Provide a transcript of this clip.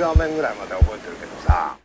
ーメンぐらいまでは覚えてるけどさ。